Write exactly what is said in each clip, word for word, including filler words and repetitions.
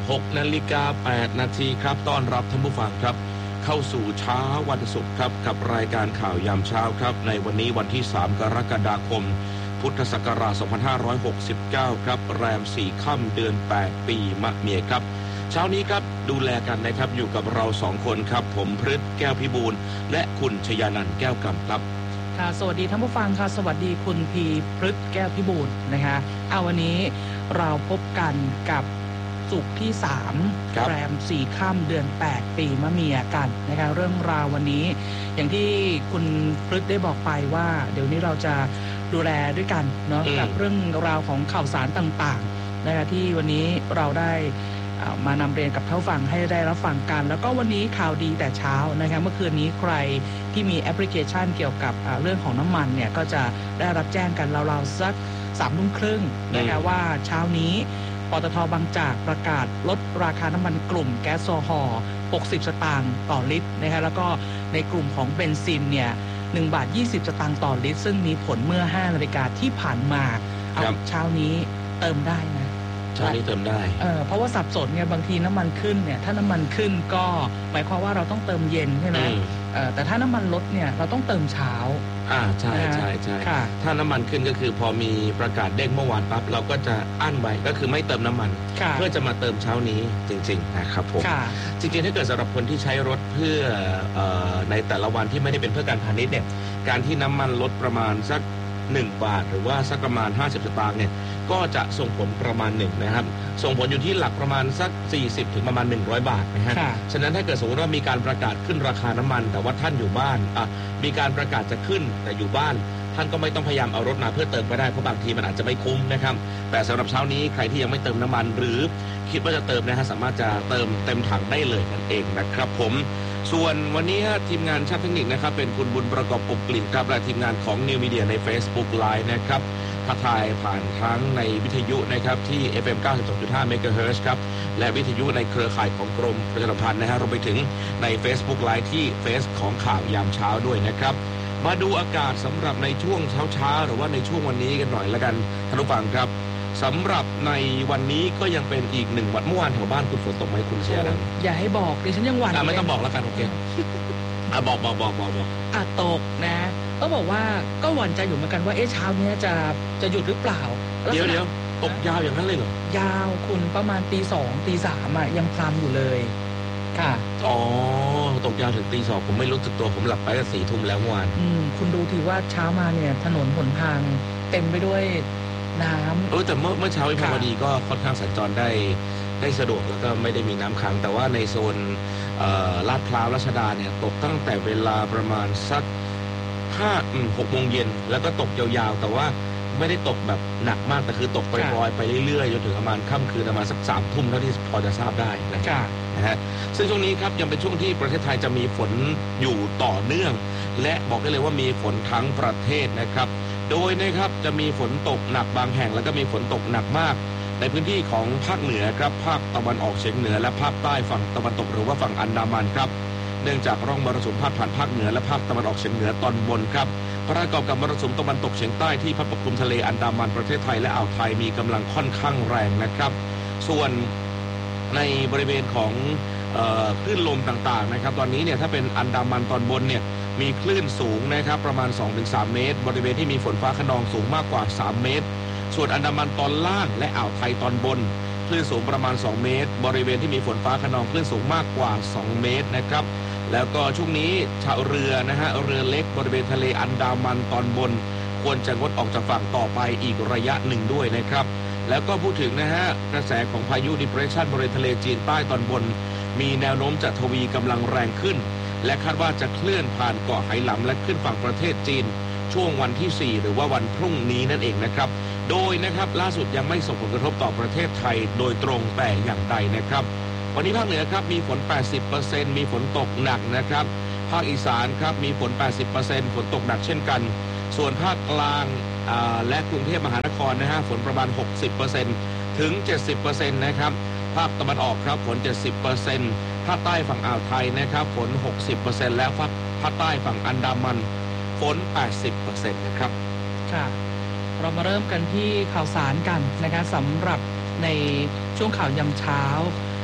หกนาฬิกาแปดนาทีครับต้อนรับท่านผู้ฟังครับเข้าสู่เช้าวันศุกร์ครับกับรายการข่าวยามเช้าครับในวันนี้วันที่สามกรกฎาคมพุทธศักราชสองพันห้าร้อยหกสิบเก้าครับแรมสี่ค่ำเดือนแปดปีมะเมียครับเช้านี้ครับดูแลกันนะครับอยู่กับเราสองคนครับผมพฤทธิ์แก้วพิบูลและคุณชยานันท์แก้วกำครับค่ะสวัสดีท่านผู้ฟังค่ะสวัสดีคุณพีพฤทธิ์แก้วพิบูลนะคะเอาวันนี้เราพบกันกับศุกร์ที่สามแรมสี่ค่ำเดือนแปดปีมะเมียกันนะคะเรื่องราววันนี้อย่างที่คุณพฤทธิ์ได้บอกไปว่าเดี๋ยวนี้เราจะดูแลด้วยกันเนาะกับเรื่องราวของข่าวสารต่างๆนะคะที่วันนี้เราได้มานำเรียนกับท่านผู้ฟังให้ได้รับฟังกันแล้วก็วันนี้ข่าวดีแต่เช้านะคะเมื่อคืนนี้ใครที่มีแอปพลิเคชันเกี่ยวกับเรื่องของน้ำมันเนี่ยก็จะได้รับแจ้งกันราวๆสักสามทุ่มครึ่งนะคะว่าเช้านี้ปตท.บางจากประกาศลดราคาน้ำมันกลุ่มแก๊สโซฮอล์หกสิบสตางค์ต่อลิตรนะคะแล้วก็ในกลุ่มของเบนซินเนี่ยหนึ่งบาทยี่สิบสตางค์ต่อลิตรซึ่งมีผลเมื่อห้านาฬิกาที่ผ่านมาเอาเช้านี้เติมได้นะเช้านี้เติมได้เออเพราะว่าสับสนไงบางทีน้ำมันขึ้นเนี่ยถ้าน้ำมันขึ้นก็หมายความว่าเราต้องเติมเย็นใช่ไหมเออแต่ถ้าน้ำมันลดเนี่ยเราต้องเติมเช้าอ่าใช่ใช่ใช่ถ้าน้ำมันขึ้นก็คือพอมีประกาศเด้งเมื่อวานปั๊บเราก็จะอั้นไว้ก็คือไม่เติมน้ำมันเพื่อจะมาเติมเช้านี้จริงๆนะครับผมจริงๆถ้าเกิดสำหรับคนที่ใช้รถเพื่อในแต่ละวันที่ไม่ได้เป็นเพื่อการพาณิชย์เนี่ยการที่น้ำมันลดประมาณสักหนึ่งบาทหรือว่าสักประมาณห้าสิบสตางค์เนี่ยก็จะส่งผลประมาณหนึ่งนะครับส่งผลอยู่ที่หลักประมาณสักสี่สิบถึงประมาณหนึ่งร้อยบาทนะฮะฉะนั้นถ้าเกิดสมมติว่ามีการประกาศขึ้นราคาน้ำมันแต่ว่าท่านอยู่บ้านอ่ะมีการประกาศจะขึ้นแต่อยู่บ้านท่านก็ไม่ต้องพยายามเอารถมาเพื่อเติมก็ได้เพราะบางทีมันอาจจะไม่คุ้มนะครับแต่สำหรับเช้านี้ใครที่ยังไม่เติมน้ำมันหรือคิดว่าจะเติมนะฮะสามารถจะเติมเต็มถังได้เลยนั่นเองนะครับผมส่วนวันนี้ทีมงานช่างเทคนิคนะครับเป็นคุณบุญประกอบอบกลิ่นครับและทีมงานของ New Media ใน Facebook Live นะครับทักทายผ่านทั้งในวิทยุนะครับที่ เอฟ เอ็ม เก้าสิบสองจุดห้า เมกะเฮิรตซ์ครับและวิทยุในเครือข่ายของกรมประชาสัมพันธ์นะฮะรวมไปถึงใน Facebook Live ที่เฟซของข่าวยามเช้าด้วยนะครับมาดูอากาศสำหรับในช่วงเช้าๆหรือว่าในช่วงวันนี้กันหน่อยละกันท่านผู้ฟังครับสำหรับในวันนี้ก็ยังเป็นอีกหนึ่งวันเมื่อวานแถวบ้านคุณฝนตกไหมคุณเชียร์นะอย่าให้บอกดิฉันยังหวั่นอ่ะไม่ต้องบอกแล้วกันโอเคอ่ะบอกบอกบอกบอกบอกอ่ะตกนะก็บอกว่าก็หวั่นใจอยู่เหมือนกันว่าเอ๊ะเช้านี้จะจะหยุดหรือเปล่าเดี๋ยวเดี๋ยวตกยาวอย่างนั้นเลยเหรอยาวคุณประมาณตีสองตีสามอ่ะยังพรำอยู่เลยค่ะอ๋อตกยาวถึงตีสองผมไม่รู้สึกตัวผมหลับไปก็สี่ทุ่มแล้วเมื่อวานอืมคุณดูถือว่าเช้ามาเนี่ยถนนหนทางเต็มไปด้วยน้ำเออแต่เมื่อเมื่อเช้าวิภาวดีก็ค่อนข้างสัญจรได้ได้สะดวกแล้วก็ไม่ได้มีน้ำขังแต่ว่าในโซนลาดพร้าวรัชดาเนี่ยตกตั้งแต่เวลาประมาณสักห้าหกโมงเย็นแล้วก็ตกยาวๆแต่ว่าไม่ได้ตกแบบหนักมากแต่คือตกปล่อยๆไปเรื่อยๆจนถึงประมาณค่ำคืนประมาณสักสามทุ่มเท่าที่พอจะทราบได้นะฮะซึ่งช่วงนี้ครับยังเป็นช่วงที่ประเทศไทยจะมีฝนอยู่ต่อเนื่องและบอกได้เลยว่ามีฝนทั้งประเทศนะครับโดยนะครับจะมีฝนตกหนักบางแห่งแล้วก็มีฝนตกหนักมากในพื้นที่ของภาคเหนือครับภาคตะวันออกเฉียงเหนือและภาคใต้ฝั่งตะวันตกหรือว่าฝั่งอันดามันครับเนื่องจากร่องมรสุมพาดผ่านภาคเหนือและภาคตะวันออกเฉียงเหนือตอนบนครับประกอบกับมรสุมตะวันตกเฉียงใต้ที่พัดปกคลุมทะเลอันดามันประเทศไทยและอ่าวไทยมีกำลังค่อนข้างแรงนะครับส่วนในบริเวณของคลื่นลมต่างๆนะครับตอนนี้เนี่ยถ้าเป็นอันดามันตอนบนเนี่ยมีคลื่นสูงนะครับประมาณ สองถึงสาม เมตรบริเวณที่มีฝนฟ้าคะนองสูงมากกว่าสามเมตรส่วนอันดามันตอนล่างและอ่าวไทยตอนบนคลื่นสูงประมาณสองเมตรบริเวณที่มีฝนฟ้าคะนองคลื่นสูงมากกว่าสองเมตรนะครับแล้วก็ช่วงนี้ชาวเรือนะฮะเรือเล็กบริเวณทะเลอันดามันตอนบนควรจะงดออกจากฝั่งต่อไปอีกระยะหนึ่งด้วยนะครับแล้วก็พูดถึงนะฮะกระแสของพายุ Depression บริเวณทะเลจีนใต้ตอนบนมีแนวโน้มจะทวีกำลังแรงขึ้นและคาดว่าจะเคลื่อนผ่านเกาะไหหลำและขึ้นฝั่งประเทศจีนช่วงวันที่สี่หรือว่าวันพรุ่งนี้นั่นเองนะครับโดยนะครับล่าสุดยังไม่ส่งผลกระทบต่อประเทศไทยโดยตรงแต่อย่างใดนะครับวันนี้ภาคเหนือครับมีฝน แปดสิบเปอร์เซ็นต์ มีฝนตกหนักนะครับภาคอีสานครับมีฝน แปดสิบเปอร์เซ็นต์ ฝนตกหนักเช่นกันส่วนภาคกลางและกรุงเทพมหานครนะฮะฝนประมาณ หกสิบเปอร์เซ็นต์ ถึง เจ็ดสิบเปอร์เซ็นต์ นะครับภาคตะวันออกครับฝน เจ็ดสิบเปอร์เซ็นต์ ภาคใต้ฝั่งอ่าวไทยนะครับฝน หกสิบเปอร์เซ็นต์ แล้วภาคใต้ฝั่งอันดามันฝน แปดสิบเปอร์เซ็นต์ นะครับค่ะเรามาเริ่มกันที่ข่าวสารกันนะคะสำหรับในช่วงข่าวยามเช้า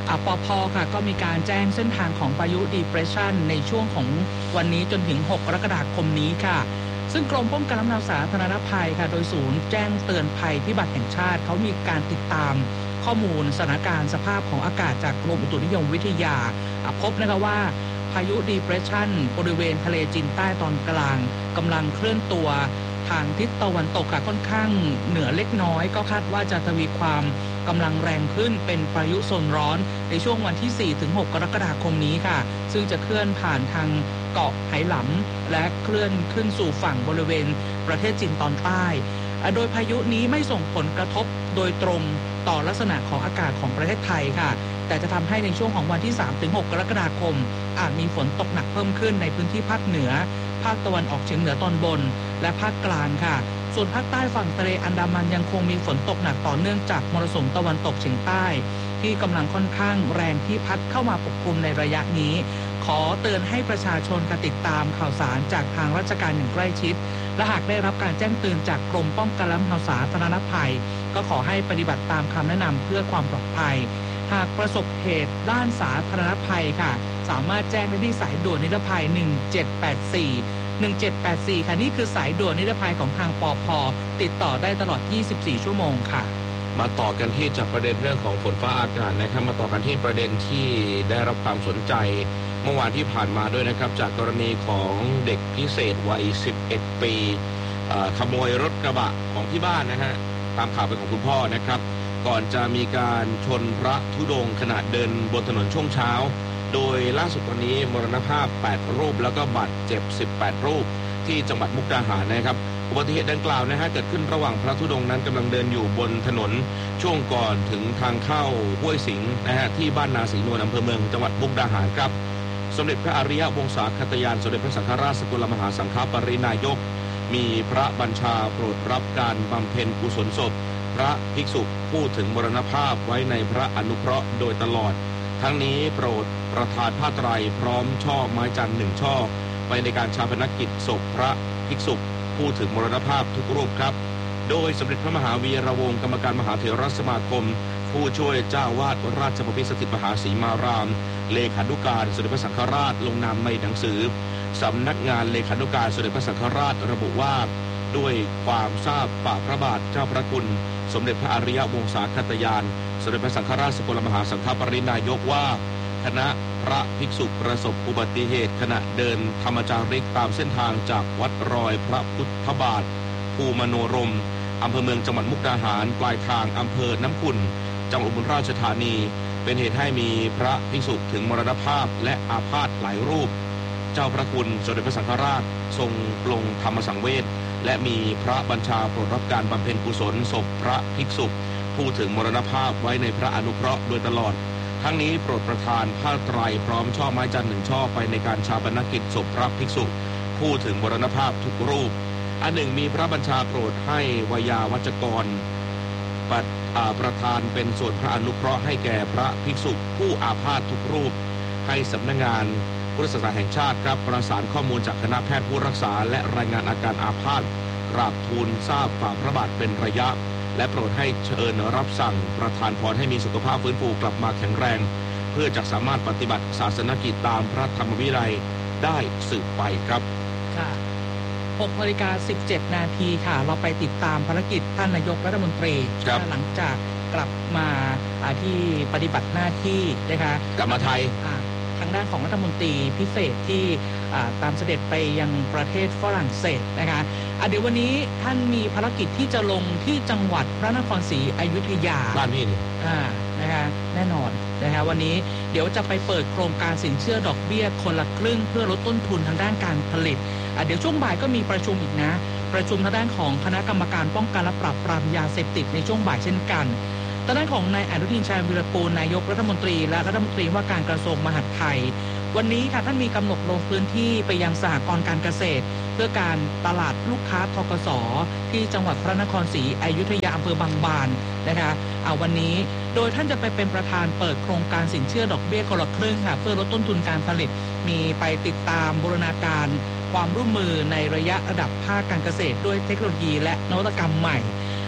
ปภ.ค่ะก็มีการแจ้งเส้นทางของพายุ Depression ในช่วงของวันนี้จนถึงหกกรกฎาคมนี้ค่ะซึ่งกรมป้องกันและบรรเทาสาธารณภัยค่ะโดยศูนย์แจ้งเตือนภัยพิบัติแห่งชาติเขามีการติดตามข้อมูลสถานการณ์สภาพของอากาศจากกรมอุตุนิยมวิทยาพบนะคะว่าพายุ Depression บริเวณทะเลจีนใต้ตอนกลางกำลังเคลื่อนตัวทางทิศตะวันตกค่ะค่อนข้างเหนือเล็กน้อยก็คาดว่าจะทวีความกำลังแรงขึ้นเป็นพายุโซนร้อนในช่วงวันที่ สี่ถึงหก กรกฎาคมนี้ค่ะซึ่งจะเคลื่อนผ่านทางเกาะไหหลำและเคลื่อนขึ้นสู่ฝั่งบริเวณประเทศจีนตอนใต้โดยพายุนี้ไม่ส่งผลกระทบโดยตรงต่อลักษณะของอากาศของประเทศไทยค่ะแต่จะทำให้ในช่วงของวันที่ สามถึงหก กรกฎาคมอาจมีฝนตกหนักเพิ่มขึ้นในพื้นที่ภาคเหนือภาคตะวันออกเฉียงเหนือตอนบนและภาคกลางค่ะส่วนภาคใต้ฝั่งทะเลอันดามันยังคงมีฝนตกหนักต่อเนื่องจากมรสุมตะวันตกเฉียงใต้ที่กำลังค่อนข้างแรงที่พัดเข้ามาปกคลุมในระยะนี้ขอเตือนให้ประชาชนติดตามข่าวสารจากทางราชการอย่างใกล้ชิดและหากได้รับการแจ้งเตือนจากกรมป้องกันและบรรเทาสาธารณภัยก็ขอให้ปฏิบัติตามคำแนะนำเพื่อความปลอดภัยหากประสบเหตุด้านสาธารณภัยค่ะสามารถแจ้งได้ที่สายด่วนนิรภัยหนึ่งเจ็ดแปดสี่ หนึ่งเจ็ดแปดสี่ค่ะนี่คือสายด่วนนิรภัยของทางปภ.ติดต่อได้ตลอดยี่สิบสี่ชั่วโมงค่ะมาต่อกันที่จากประเด็นเรื่องของฝนฟ้าอากาศนะครับมาต่อกันที่ประเด็นที่ได้รับความสนใจเมื่อวานที่ผ่านมาด้วยนะครับจากกรณีของเด็กพิเศษวัยสิบเอ็ดปีขโมยรถกระบะของที่บ้านนะฮะตามข่าวเป็นของคุณพ่อนะครับก่อนจะมีการชนพระธุดงค์ขณะเดินบนถนนช่วงเช้าโดยล่าสุดวันนี้มรณภาพแปดรูปแล้วก็บาดเจ็บสิบแปดรูปที่จังหวัดมุกดาหารนะครับอุบัติเหตุดังกล่าวนะฮะเกิดขึ้นระหว่างพระธุดงค์นั้นกำลังเดินอยู่บนถนนช่วงก่อนถึงทางเข้าห้วยสิงห์นะฮะที่บ้านนาศรีนวลอำเภอเมืองจังหวัดมุกดาหารครับสมเด็จพระอริยวงศาคตยานสมเด็จพระสังฆราชสกลมหาสังฆปรินายกมีพระบัญชาโปรดรับการบำเพ็ญกุศลศพพระภิกษุผู้ถึงมรณภาพไว้ในพระอนุเคราะห์โดยตลอดทั้งนี้โปรดประทานผ้าไตรพร้อมช่อไม้จันทร์หนึ่งช่อไปในการชาปนกิจศพพระภิกษุผู้ถึงมรณภาพทุกรูปครับโดยสมเด็จพระมหาวีระวงศ์กรรมการมหาเถรสมาคมผู้ช่วยเจ้าวาดราชบพิตรสถิตมหาศรีมารามเลขานุการสมเด็จพระสังฆราชลงนามในหนังสือสำนักงานเลขานุการสมเด็จพระสังฆราชระบุว่าด้วยความทราบฝ่าพระบาทเจ้าพระคุณสมเด็จพระอริยวงศาคตยานสมเด็จพระสังฆราชสกลมหาสังฆปรินายกว่าคณะพระภิกษุประสบอุบัติเหตุขณะเดินธรรมจาริกตามเส้นทางจากวัดรอยพระพุทธบาทภูมโนรมอำเภอเมืองจังหวัดมุกดาหารปลายทางอำเภอน้ำขุ่นจังหวัดอุบลราชธานีเป็นเหตุให้มีพระภิกษุถึงมรณภาพและอาพาธหลายรูปเจ้าพระคุณสมเด็จพระสังฆราชทรงปลงธรรมสังเวชและมีพระบัญชาโปรดรับการบำเพ็ญกุศลศพพระภิกษุผู้ถึงมรณภาพไว้ในพระอนุเคราะห์โดยตลอดทั้งนี้โปรดประทานผ้าไตรพร้อมช่อไม้จันทร์หนึ่งช่อไปในการชาปนกิจศพพระภิกษุผู้ถึงมรณภาพทุกรูปอันหนึ่งมีพระบัญชาโปรดให้วยาวัจกรประประธานเป็นส่วนพระอนุเคราะห์ให้แก่พระภิกษุผู้อาพาธทุกรูปให้สำนักงานพุทธศาสนาแห่งชาติครับประสานข้อมูลจากคณะแพทย์ผู้รักษาและรายงานอาการอาพาธกราบทูลทราบฝ่าพระบาทเป็นระยะและโปรดให้เชิญรับสั่งประทานพรให้มีสุขภาพฟื้นฟูกลับมาแข็งแรงเพื่อจะสามารถปฏิบัติศาสนกิจตามพระธรรมวินัยได้สืบไปครับค่ะหกนาฬิกาสิบเจ็ดนาทีค่ะเราไปติดตามภารกิจท่านนายกรัฐมนตรีหลังจากกลับมาที่ปฏิบัติหน้าที่นะคะกลับมาไทยทางด้านของรัฐมนตรีพิเศษที่ตามเสด็จไปยังประเทศฝรั่งเศสนะคะเดี๋ยววันนี้ท่านมีภารกิจที่จะลงที่จังหวัดพระนครศรีอยุธยาบ้านพี่นี่นะคะแน่นอนนะคะวันนี้เดี๋ยวจะไปเปิดโครงการสินเชื่อดอกเบี้ยคนละครึ่งเพื่อลดต้นทุนทางด้านการผลิตเดี๋ยวช่วงบ่ายก็มีประชุมอีกนะประชุมทางด้านของคณะกรรมการป้องกันและปราบปรามยาเสพติดในช่วงบ่ายเช่นกันทางด้านของนายอนุทินชาญวีรกูลนายกรัฐมนตรีและรัฐมนตรีว่าการกระทรวงมหาดไทยวันนี้ค่ะท่านมีกำหนดลงพื้นที่ไปยังสหกรณ์การเกษตรเพื่อการตลาดลูกค้าธกส.ที่จังหวัดพระนครศรีอยุธยาอำเภอบางบานนะคะเอาวันนี้โดยท่านจะไปเป็นประธานเปิดโครงการสินเชื่อดอกเบี้ยคนละครึ่งค่ะเพื่อลดต้นทุนการผลิตมีไปติดตามบูรณาการความร่วมมือในระยะระดับภาคการเกษตรด้วยเทคโนโลยีและนวัตกรรมใหม่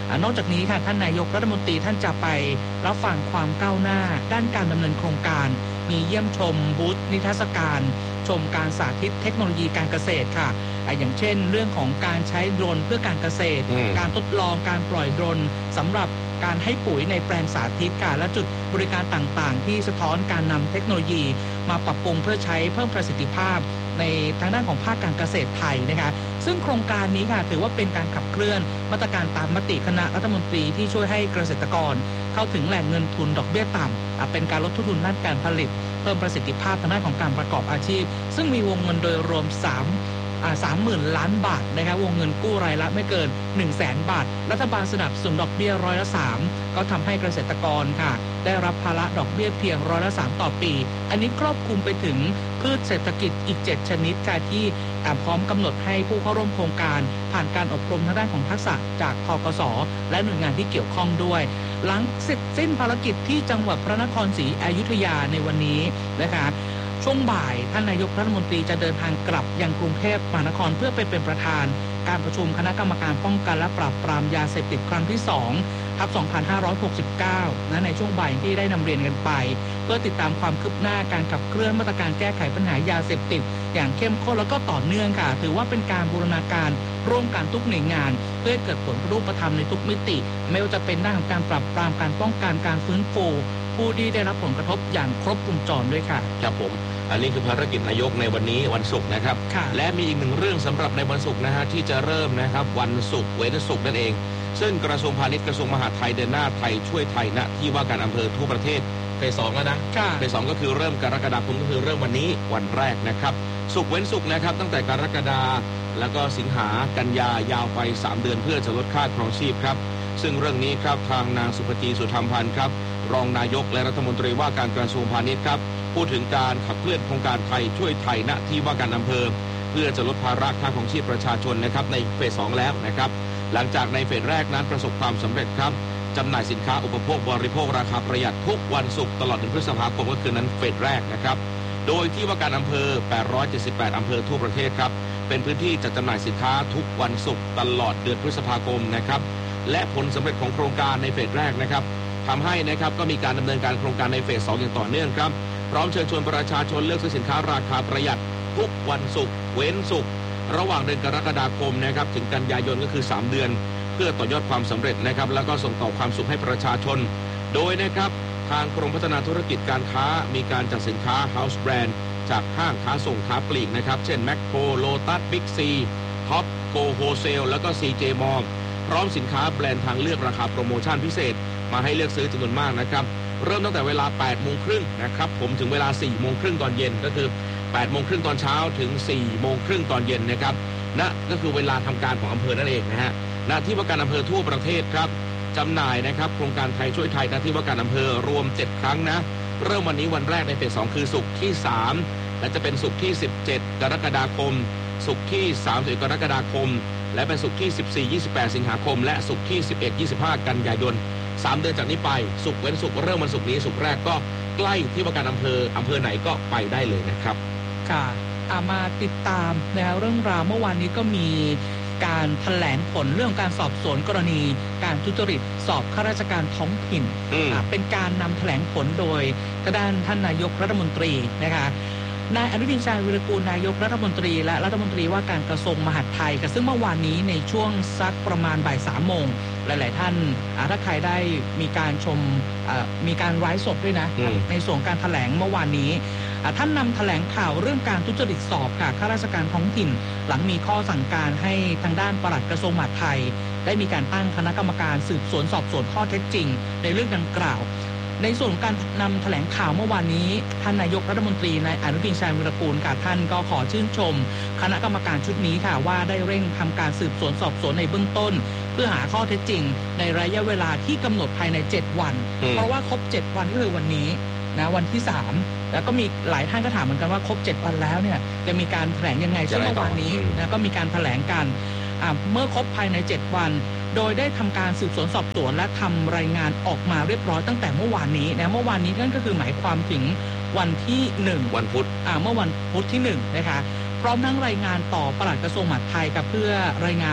นอกจากนี้ค่ะท่านนายกรัฐมนตรีท่านจะไปรับฟังความก้าวหน้าด้านการดำเนินโครงการมีเยี่ยมชมบูธนิทรรศการชมการสาธิตเทคโนโลยีการเกษตรค่ะอย่างเช่นเรื่องของการใช้โดรนเพื่อการเกษตรการทดลองการปล่อยโดรนสำหรับการให้ปุ๋ยในแปลงสาธิตค่ะและจุดบริการต่างๆที่สะท้อนการนำเทคโนโลยีมาปรับปรุงเพื่อใช้เพิ่มประสิทธิภาพในทางด้านของภาคการเกษตรไทยนะคะซึ่งโครงการนี้ค่ะถือว่าเป็นการขับเคลื่อนมาตรการตามมติคณะรัฐมนตรีที่ช่วยให้เกษตรกรเข้าถึงแหล่งเงินทุนดอกเบี้ยต่ำเป็นการลดต้นทุนด้านการผลิตเพิ่มประสิทธิภาพทางด้านของการประกอบอาชีพซึ่งมีวงเงินโดยรวม3อ่าสามหมื่นล้านบาทนะครับวงเงินกู้รายละไม่เกิน หนึ่งแสน บาทรัฐบาลสนับสนุนดอกเบี้ยร้อยละสามก็ทำให้เกษตรกรค่ะได้รับภาระดอกเบี้ยเพียงร้อยละสามต่อปีอันนี้ครอบคลุมไปถึงพืชเศรษฐกิจอีกเจ็ดชนิดค่ะที่พร้อมกำหนดให้ผู้เข้าร่วมโครงการผ่านการอบรมทางด้านของทักษะจากธกสและหน่วยงานที่เกี่ยวข้องด้วยหลังเสร็จสิ้นภารกิจที่จังหวัดพระนครศรีอยุธยาในวันนี้นะคะช่วงบ่ายท่านนายกรัฐมนตรีจะเดินทางกลับยังกรุงเทพมหานครเพื่อไปเป็นประธานการประชุมคณะกรรมการป้องกันและปราบปรามยาเสพติดครั้งที่สองทับสองพันห้าร้อยหกสิบเก้านะในช่วงบ่ายที่ได้นำเรียนกันไปเพื่อติดตามความคืบหน้าการขับเคลื่อนมาตรการแก้ไขปัญหายาเสพติดอย่างเข้มข้นแล้วก็ต่อเนื่องค่ะถือว่าเป็นการบูรณาการร่วมกันทุกหน่วยงานเพื่อให้เกิดผลรูปธรรมในทุกมิติไม่ว่าจะเป็นด้านของการปราบปรามการป้องกันการฟื้นฟูผู้ที่ได้รับผลกระทบอย่างครบวงจรด้วยค่ะครับผมอันนี้คือภารกิจนายกในวันนี้วันศุกร์นะครับและมีอีกหนึ่งเรื่องสำหรับในวันศุกร์นะฮะที่จะเริ่มนะครับวันศุกร์เว้นศุกร์นั่นเองซึ่งกระทรวงพาณิชย์กระทรวงมหาดไทยเดินหน้าไทยช่วยไทยณที่ว่าการอำเภอทั่วประเทศเฟสสองแล้วนะเฟสสองก็คือเริ่มกรกฎาคมก็คือเริ่มวันนี้วันแรกนะครับศุกร์เว้นศุกร์นะครับตั้งแต่กรกฎาแล้วก็สิงหากันยายาวไปสามเดือนเพื่อจะลดค่าครองชีพครับซึ่งเรื่องนี้ครับทางนางสุภจีสุธรรมพันธ์ครับรองนายกและรัฐมนตรีว่าการกระทรวงพาณิชย์ครับพูดถึงการขับเคลื่อนโครงการไทยช่วยไทยณที่ว่าการอำเภอเพื่อจะลดภาระค่าครองชีพประชาชนนะครับในเฟสสองแล้วนะครับหลังจากในเฟสแรกนั้นประสบความสำเร็จครับจำหน่ายสินค้าอุปโภคบริโภคราคาประหยัดทุกวันศุกร์ตลอดเดือนพฤษภาคมก็คือนั้นเฟสแรกนะครับโดยที่ว่าการอำเภอแปดร้อยเจ็ดสิบแปดอำเภอทั่วประเทศครับเป็นพื้นที่จัดจำหน่ายสินค้าทุกวันศุกร์ตลอดเดือนพฤษภาคมนะครับและผลสำเร็จของโครงการในเฟสแรกนะครับทำให้นะครับก็มีการดำเนินการโครงการในเฟสสองอย่างต่อเนื่องครับพร้อมเชิญชวนประชาชนเลือกซื้อสินค้าราคาประหยัดทุกวันศุกร์เว้นศุกร์ระหว่างเดือนกรกฎาคมนะครับถึงกันยายนก็คือสามเดือนเพื่อต่อยอดความสำเร็จนะครับแล้วก็ส่งต่อความสุขให้ประชาชนโดยนะครับทางกรมพัฒนาธุรกิจการค้ามีการจัดสินค้า House Brand จากห้างค้าส่งค้าปลีกนะครับเช่น แมคโคร โลตัส บิ๊กซี ท็อปโกโฮเซลแล้วก็ ซี เจ มอลล์พร้อมสินค้าแบรนด์ทางเลือกราคาโปรโมชั่นพิเศษมาให้เลือกซื้อจำนวนมากนะครับเริ่มตั้งแต่เวลาแปดโมงครึ่งนะครับผมถึงเวลาสี่โมงครึ่งตอนเย็นก็คือแปดโมงครึ่งตอนเช้าถึงสี่โมงครึ่งตอนเย็นนะครับนั่นก็คือเวลาทำการของอำเภอนั่นเองนะฮะณที่ว่าการอำเภอทั่วประเทศครับจำหน่ายนะครับโครงการไทยช่วยไทยณที่ว่าการอำเภอรวมเจ็ดครั้งนะเริ่มวันนี้วันแรกในเฟสสองคือศุกร์ที่สามและจะเป็นศุกร์ที่สิบเจ็ดกรกฎาคมศุกร์ที่สามสิบกรกฎาคมและเป็นศุกร์ที่สิบสี่ ยี่สิบแปดสิงหาคมและศุกร์ที่สิบเอ็ด ยี่สิบห้ากันยายนสามเดือนจากนี้ไปศุกร์เว้นศุกร์เริ่มวันศุกร์นี้ศุกร์แรกก็ใกล้ที่ว่าการอำเภออำเภอไหนก็ไปได้เลยนะครับค่ะมาติดตามนะเรื่องราวเมื่อวานนี้ก็มีการแถลงผลเรื่องการสอบสวนกรณีการทุจริตสอบข้าราชการท้องถิ่นเป็นการนำแถลงผลโดยด้านท่านนายกรัฐมนตรีนะคะนายอนุทินชาญวิรากูลนายกรัฐมนตรีและรัฐมนตรีว่าการกระทรวงมหาดไทยซึ่งเมื่อวานนี้ในช่วงสักประมาณบ่ายสามโมงหลายๆท่านถ้าใครได้มีการชมมีการไลฟ์สดด้วยนะในส่วนการแถลงเมื่อวานนี้ท่านนำแถลงข่าวเรื่องการทุจริตสอบค่ะข้าราชการท้องถิ่นหลังมีข้อสั่งการให้ทางด้านปลัดกระทรวงมหาดไทยได้มีการตั้งคณะกรรมการสืบสวนสอบสวนข้อเท็จจริงในเรื่องดังกล่าวในส่วนของการนำแถลงข่าวเมื่อวานนี้ท่านนายกรัฐมนตรีนายอนุทินชาญวิรากูลค่ะท่านก็ขอชื่นชมคณะกรรมการชุดนี้ค่ะว่าได้เร่งทำการสืบสวนสอบสวนในเบื้องต้นเพื่อหาข้อเท็จจริงในระยะเวลาที่กำหนดภายในเจ็ดวันเพราะว่าครบเจ็ดวันก็คือวันนี้นะวันที่สามแล้วก็มีหลายท่านก็ถามเหมือนกันว่าครบเจ็ดวันแล้วเนี่ยจะมีการแถลงยังไงซึ่งเมื่อวานนี้นะก็มีการแถลงกันเมื่อครบภายในเจ็ดวันโดยได้ทำการสืบสวนสอบสวนและทำรายงานออกมาเรียบร้อยตั้งแต่เมื่อวานนี้นะเมื่อวานนี้นั่นก็คือหมายความถึงวันที่หนึ่งวันพุธอ่าเมื่อวันพุธที่หนึ่งนะคะพร้อมทั้งรายงานต่อปลัดกระทรวงมหาดไทยกับเพื่อรายงาน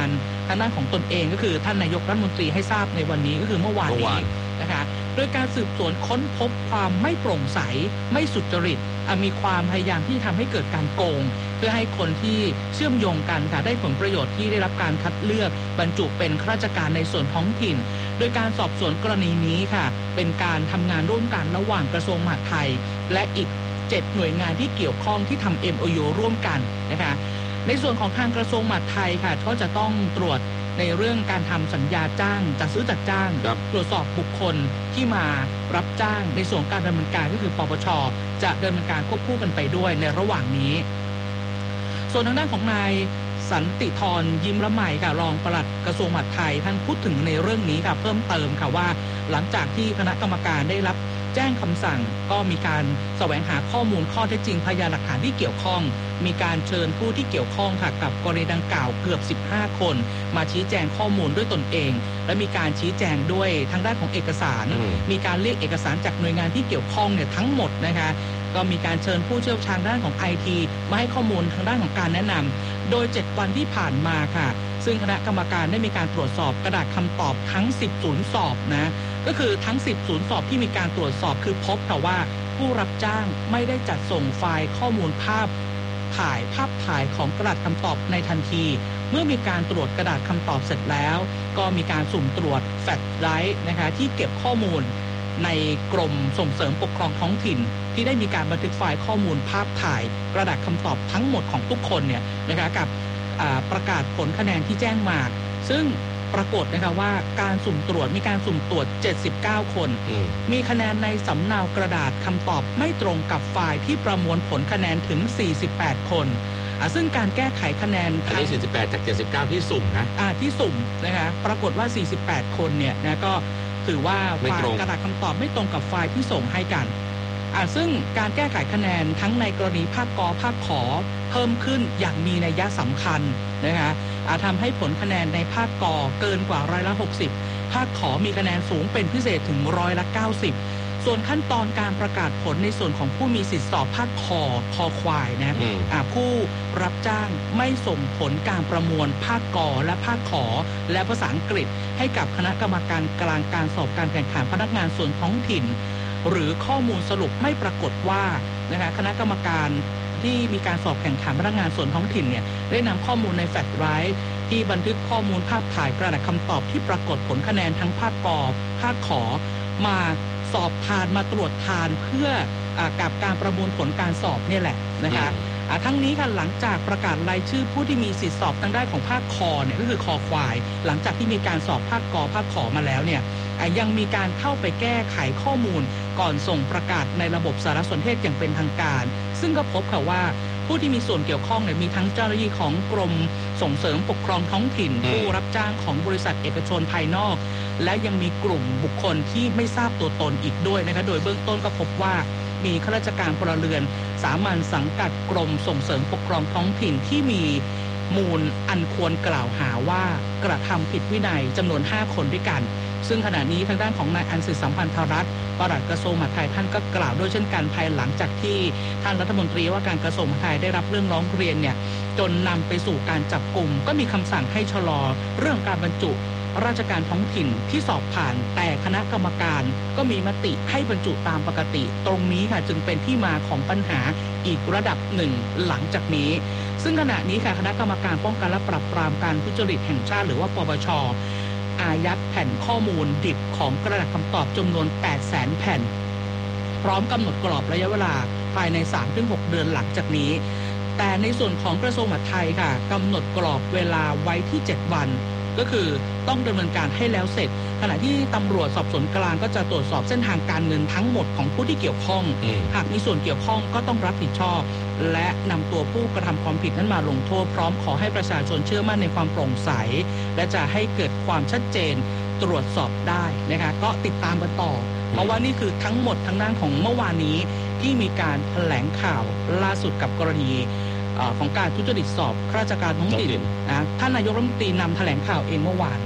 ทางด้านของตนเองก็คือท่านนายกรัฐมนตรีให้ทราบในวันนี้ก็คือเมื่อวานนี้นะคะโดยการสืบสวนค้นพบความไม่โปร่งใสไม่สุจริตมีความพยายามที่ทำให้เกิดการโกงเพื่อให้คนที่เชื่อมโยงกันค่ะได้ผลประโยชน์ที่ได้รับการคัดเลือกบรรจุเป็นข้าราชการในส่วนท้องถิ่นโดยการสอบสวนกรณีนี้ค่ะเป็นการทำงานร่วมกันระหว่างกระทรวงมหาดไทยและอีกเจ็ดหน่วยงานที่เกี่ยวข้องที่ทำ เอ็ม โอ ยู ร่วมกันนะคะในส่วนของทางกระทรวงมหาดไทยค่ะก็จะต้องตรวจในเรื่องการทำสัญญาจ้างจัดซื้อจัดจ้างตรวจสอบบุคคลที่มารับจ้างในส่วนการดำเนินการก็คือปปช.จะดำเนินการควบคู่กันไปด้วยในระหว่างนี้ส่วนทางด้านของนายสันติธรยิ้มละไมค่ะรองปลัดกระทรวงมหาดไทยท่านพูดถึงในเรื่องนี้ค่ะเพิ่มเติมค่ะว่าหลังจากที่คณะกรรมการได้รับแจ้งคำสั่งก็มีการแสวงหาข้อมูลข้อเท็จจริงพยานหลักฐานที่เกี่ยวข้องมีการเชิญผู้ที่เกี่ยวข้องค่ะกับกรณีดังกล่าวเกือบสิบห้าคนมาชี้แจงข้อมูลด้วยตนเองและมีการชี้แจงด้วยทางด้านของเอกสารมีการเรียกเอกสารจากหน่วยงานที่เกี่ยวข้องเนี่ยทั้งหมดนะคะก็มีการเชิญผู้เชี่ยวชาญด้านของ ไอ ที มาให้ข้อมูลทางด้านของการแนะนำโดยเจ็ดวันที่ผ่านมาค่ะซึ่งคณะกรรมการได้มีการตรวจสอบกระดาษคำตอบทั้งสิบศูนย์สอบนะก็คือทั้งสิบศูนย์สอบที่มีการตรวจสอบคือพบค่ะว่าผู้รับจ้างไม่ได้จัดส่งไฟล์ข้อมูลภาพถ่ายภาพถ่ายของกระดาษคำตอบในทันทีเมื่อมีการตรวจกระดาษคำตอบเสร็จแล้วก็มีการสุ่มตรวจแฟลชไดรฟ์นะคะที่เก็บข้อมูลในกรมส่งเสริมปกครองท้องถิ่นที่ได้มีการบันทึกไฟล์ข้อมูลภาพถ่ายกระดาษคำตอบทั้งหมดของทุกคนเนี่ยนะคะกับประกาศผลคะแนนที่แจ้งมาซึ่งปรากฏนะคะว่าการสุ่มตรวจมีการสุ่มตรวจเจ็ดสิบเก้าคนมีคะแนนในสำเนากระดาษคำตอบไม่ตรงกับไฟล์ที่ประมวลผลคะแนนถึงสี่สิบแปดคนซึ่งการแก้ไขคะแนนอันนี้สี่สิบแปดจากเจ็ดสิบเก้าที่สุ่มนะอ่าที่สุ่มนะคะปรากฏว่าสี่สิบแปดคนเนี่ยนะก็ถือว่าไฟล์กระดาษคำตอบไม่ตรงกับไฟล์ที่ส่งให้กันอ่าซึ่งการแก้ไขคะแนนทั้งในกรณีภาคกภาคขอเพิ่มขึ้นอย่างมีนัยสำคัญนะคะอาจทำให้ผลคะแนนในภาคกเกินกว่าร้อยละหกสิบภาคขอมีคะแนนสูงเป็นพิเศษถึงร้อยละเก้าสิบส่วนขั้นตอนการประกาศผลในส่วนของผู้มีสิทธิสอบภาคคอคอควายนะอ่าผู้รับจ้างไม่ส่งผลการประมวลภาคกและภาคขอและภาษาอังกฤษให้กับคณะกรรมการกลางการสอบการแข่งขันพนักงานส่วนท้องถิ่นหรือข้อมูลสรุปไม่ปรากฏว่านะคะคณะกรรมการที่มีการสอบแข่งขันพนักงานส่วนท้องถิ่นเนี่ยได้นำข้อมูลในแฟลชไดรฟ์ที่บันทึกข้อมูลภาพถ่ายกระดาษคำตอบที่ปรากฏผลคะแนนทั้งภาคกภาคขอมาสอบทานมาตรวจทานเพื่อกับการประมวลผลการสอบเนี่ยแหละนะคะทั้งนี้ค่ะหลังจากประกาศรายชื่อผู้ที่มีสิทธิสอบทางด้านของภาคคอเนี่ยก็คือคอควายหลังจากที่มีการสอบภาคกภาคขอมาแล้วเนี่ยยังมีการเข้าไปแก้ไขข้อมูลก่อนส่งประกาศในระบบสารสนเทศอย่างเป็นทางการซึ่งก็พบค่ะว่าผู้ที่มีส่วนเกี่ยวข้องเนี่ยมีทั้งเจ้าหน้าที่ของกรมส่งเสริมปกครองท้องถิ่นผู้รับจ้างของบริษัทเอกชนภายนอกและยังมีกลุ่มบุคคลที่ไม่ทราบตัวตนอีกด้วยนะคะโดยเบื้องต้นก็พบว่ามีข้าราชการพลเรือนสามัญสังกัดกรมส่งเสริมปกครองท้องถิ่นที่มีมูลอันควรกล่าวหาว่ากระทำผิดวินัยจำนวนห้าคนด้วยกันซึ่งขณะนี้ทางด้านของนายอันศิษย์สัมพันธรัตน์ปลัดกระทรวงมหาดไทยท่านก็กล่าวด้วยเช่นกันภายหลังจากที่ท่านรัฐมนตรีว่าการกระทรวงมหาดไทยได้รับเรื่องร้องเรียนเนี่ยจนนำไปสู่การจับกลุ่มก็มีคำสั่งให้ชะลอเรื่องการบรรจุราชการท้องถิ่นที่สอบผ่านแต่คณะกรรมการก็มีมติให้บรรจุตามปกติตรงนี้ค่ะจึงเป็นที่มาของปัญหาอีกระดับหนึ่งหลังจากนี้ซึ่งขณะนี้ค่ะคณะกรรมการป้องกันและปราบปรามการทุจริตแห่งชาติหรือว่าปปช.อายัดแผ่นข้อมูลดิบของกระดาษคำตอบจำนวน แปดแสน แผ่นพร้อมกำหนดกรอบระยะเวลาภายใน สามถึงหก เดือนหลังจากนี้แต่ในส่วนของกระทรวงมหาดไทยค่ะกำหนดกรอบเวลาไว้ที่เจ็ดวันก็คือต้องดำเนินการให้แล้วเสร็จขณะที่ตำรวจสอบสวนกลางก็จะตรวจสอบเส้นทางการเงินทั้งหมดของผู้ที่เกี่ยวข้องหากมีส่วนเกี่ยวข้องก็ต้องรับผิดชอบและนำตัวผู้กระทำความผิดนั้นมาลงโทษพร้อมขอให้ประชาชนเชื่อมั่นในความโปร่งใสและจะให้เกิดความชัดเจนตรวจสอบได้นะคะก็ติดตามกันต่อเพราะว่านี่คือทั้งหมดทั้งด้านของเมื่อวานนี้ที่มีการแถลงข่าวล่าสุดกับกรณีของการทุจริตสอบข้าราชการท้องถิ่นนะท่านนายกรัฐมนตรีนำแถลงข่าวเองเมื่อวาน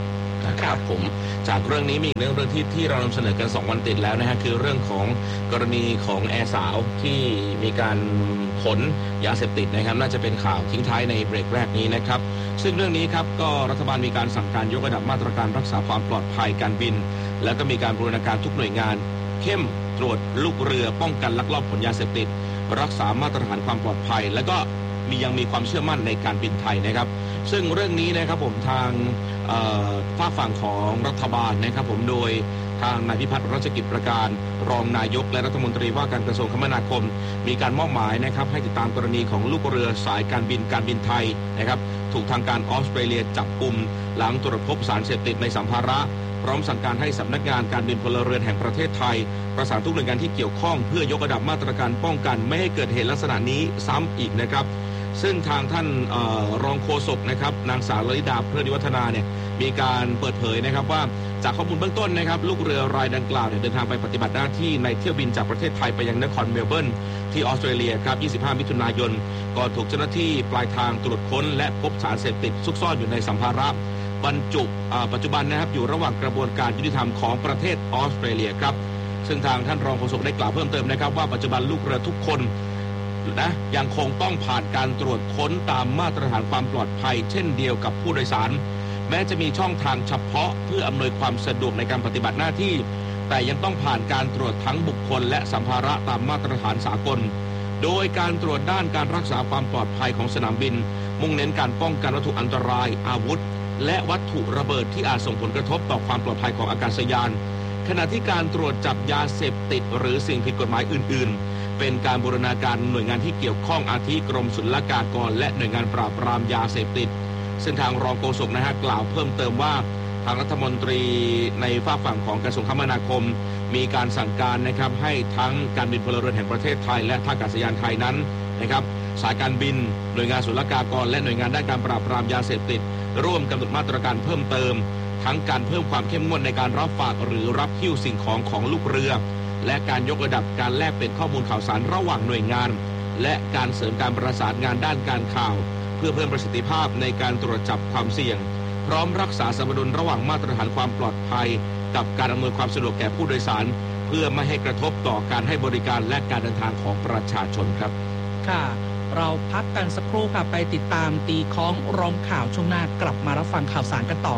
ครับผมจากเรื่องนี้มีอีกเรื่องเรื่องที่ที่เรานำเสนอกันสองวันติดแล้วนะฮะคือเรื่องของกรณีของแอร์สาวที่มีการขนยาเสพติดนะครับน่าจะเป็นข่าวทิ้งท้ายในเบรกแรกนี้นะครับซึ่งเรื่องนี้ครับก็รัฐบาลมีการสั่งการยกระดับมาตรการรักษาความปลอดภัยการบินแล้วก็มีการบูรณาการทุกหน่วยงานเข้มตรวจลูกเรือป้องกันลักลอบขนยาเสพติดรักษามาตรฐานความปลอดภัยและก็มียังมีความเชื่อมั่นในการบินไทยนะครับซึ่งเรื่องนี้นะครับผมทางฝากฝั่งของรัฐบาลนะครับผมโดยทางนายพิพัฒน์รัชกิจประการรองนายกและรัฐมนตรีว่าการกระทรวงคมนาคมมีการมอบหมายนะครับให้ติดตามกรณีของลูกเรือสายการบินการบินไทยนะครับถูกทางการออสเตรเลียจับกุมหลังตรวจพบสารเสพติดในสัมภาระพร้อมสั่งการให้สำนักงานการบินพลเรือนแห่งประเทศไทยประสานทุกหน่วยงานที่เกี่ยวข้องเพื่อยกระดับมาตรการป้องกันไม่ให้เกิดเหตุลักษณะนี้ซ้ำอีกนะครับซึ่งทางท่านออรองโฆษกนะครับนางสาวลลิดาเพลินวัฒนาเนี่ยมีการเปิดเผยนะครับว่าจากข้อมูลเบื้องต้นนะครับลูกเรือรายดังกล่าวเนี่ยเดินทางไปปฏิบัติหน้าที่ในเที่ยวบินจากประเทศไทยไปยังนครเมลเบิร์นที่ออสเตรเลียครับยี่สิบห้ามิถุนายนก่อนถูกเจ้าหน้าที่ปลายทางตรวจค้นและพบสารเสพติดซุกซ่อนอยู่ในสัมภาระบรรจุปัจจุบันนะครับอยู่ระหว่างกระบวนการยุติธรรมของประเทศออสเตรเลียครับซึ่งทางท่านรองโฆษกได้กล่าวเพิ่มเติมนะครับว่าปัจจุบันลูกเรือทุกคนนะยังคงต้องผ่านการตรวจค้นตามมาตรฐานความปลอดภัยเช่นเดียวกับผู้โดยสารแม้จะมีช่องทางเฉพาะเพื่ออำนวยความสะดวกในการปฏิบัติหน้าที่แต่ยังต้องผ่านการตรวจทั้งบุคคลและสัมภาระตามมาตรฐานสากลโดยการตรวจด้านการรักษาความปลอดภัยของสนามบินมุ่งเน้นการป้องกันวัตถุอันตรายอาวุธและวัตถุระเบิดที่อาจส่งผลกระทบต่อความปลอดภัยของอากาศยานขณะที่การตรวจจับยาเสพติดหรือสิ่งผิดกฎหมายอื่นๆเป็นการบูรณาการหน่วยงานที่เกี่ยวข้องอาทิกรมศุลกากรและหน่วยงานปราบปรามยาเสพติดซึ่งทางรองโฆษกนะฮะกล่าวเพิ่มเติมว่าทางรัฐมนตรีในฝ่ายฝั่งของกระทรวงคมนาคมมีการสั่งการนะครับให้ทั้งการบินพลเรือนแห่งประเทศไทยและท่าอากาศยานไทยนั้นนะครับสายการบินหน่วยงานศุลกากรและหน่วยงานด้านการปราบปรามยาเสพติดร่วมกำหนดมาตรการเพิ่มเติมทั้งการเพิ่มความเข้มงวดในการรับฝากหรือรับหิ้วสิ่งของของลูกเรือและการยกระดับการแลกเปลี่ยนข้อมูลข่าวสารระหว่างหน่วยงานและการเสริมการประสานงานด้านการข่าวเพื่อเพิ่มประสิทธิภาพในการตรวจจับความเสี่ยงพร้อมรักษาสมดุลระหว่างมาตรฐานความปลอดภัยกับการอำนวยความสะดวกแก่ผู้โดยสารเพื่อไม่ให้กระทบต่อการให้บริการและการเดินทางของประชาชนครับค่ะเราพักกันสักครู่ค่ะไปติดตามตีค้องร้องข่าวช่วงหน้ากลับมารับฟังข่าวสารกันต่อ